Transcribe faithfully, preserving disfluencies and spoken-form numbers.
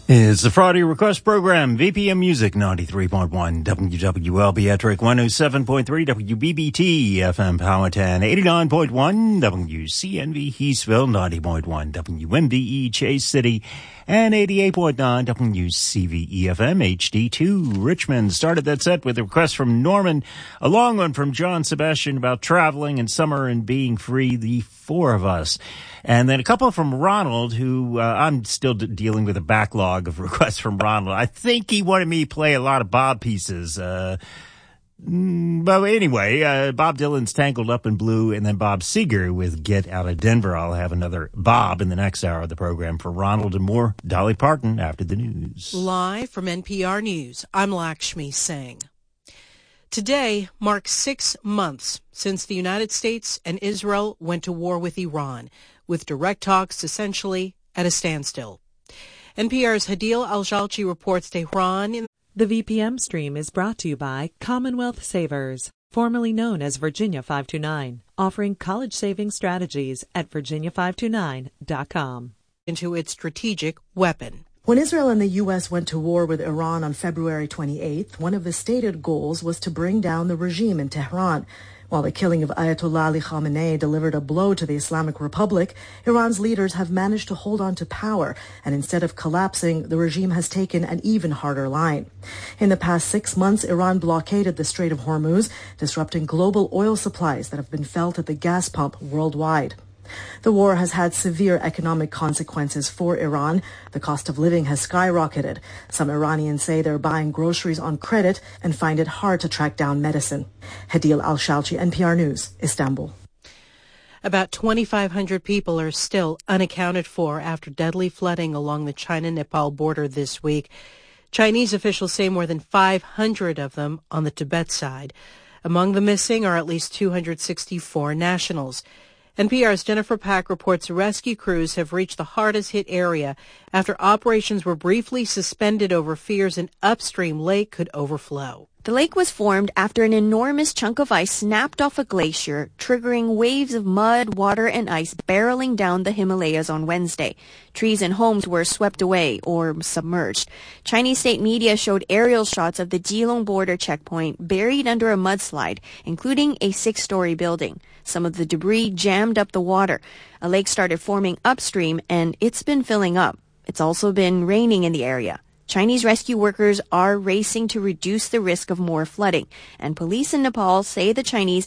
It's the Friday Request Program, V P M Music, ninety-three point one, W W L Beatrice, one oh seven point three, W B B T, F M Powhatan, eighty-nine point one, W C N V Heathville, ninety point one, W M V E Chase City, and eighty-eight point nine, W C V E F M, H D two, Richmond. Started that set with a request from Norman, a long one from John Sebastian about traveling and summer and being free, the four of us. And then a couple from Ronald, who uh, I'm still d- dealing with a backlog of requests from Ronald. I think he wanted me to play a lot of Bob pieces. Uh, but anyway, uh, Bob Dylan's Tangled Up in Blue, and then Bob Seger with Get Out of Denver. I'll have another Bob in the next hour of the program. For Ronald and more, Dolly Parton after the news. Live from N P R News, I'm Lakshmi Singh. Today marks six months since the United States and Israel went to war with Iran, with direct talks essentially at a standstill. N P R's Hadil Al-Jalchi reports Tehran. In the V P M stream is brought to you by Commonwealth Savers, formerly known as Virginia five two nine, offering college saving strategies at virginia five two nine dot com. Into its strategic weapon. When Israel and the U S went to war with Iran on February twenty-eighth, one of the stated goals was to bring down the regime in Tehran. While the killing of Ayatollah Ali Khamenei delivered a blow to the Islamic Republic, Iran's leaders have managed to hold on to power, and instead of collapsing, the regime has taken an even harder line. In the past six months, Iran blockaded the Strait of Hormuz, disrupting global oil supplies that have been felt at the gas pump worldwide. The war has had severe economic consequences for Iran. The cost of living has skyrocketed. Some Iranians say they're buying groceries on credit and find it hard to track down medicine. Hadil Al-Shalchi, N P R News, Istanbul. About twenty-five hundred people are still unaccounted for after deadly flooding along the China-Nepal border this week. Chinese officials say more than five hundred of them on the Tibet side. Among the missing are at least two hundred sixty-four nationals. N P R's Jennifer Pack reports rescue crews have reached the hardest-hit area after operations were briefly suspended over fears an upstream lake could overflow. The lake was formed after an enormous chunk of ice snapped off a glacier, triggering waves of mud, water, and ice barreling down the Himalayas on Wednesday. Trees and homes were swept away or submerged. Chinese state media showed aerial shots of the Jilong border checkpoint buried under a mudslide, including a six-story building. Some of the debris jammed up the water. A lake started forming upstream, and it's been filling up. It's also been raining in the area. Chinese rescue workers are racing to reduce the risk of more flooding, and police in Nepal say the Chinese